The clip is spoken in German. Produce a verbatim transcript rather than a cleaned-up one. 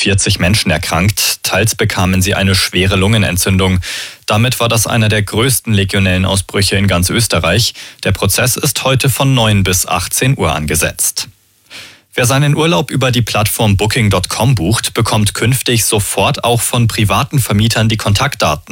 vierzig Menschen erkrankt, teils bekamen sie eine schwere Lungenentzündung. Damit war das einer der größten Legionellenausbrüche in ganz Österreich. Der Prozess ist heute von neun bis achtzehn Uhr angesetzt. Wer seinen Urlaub über die Plattform Booking Punkt com bucht, bekommt künftig sofort auch von privaten Vermietern die Kontaktdaten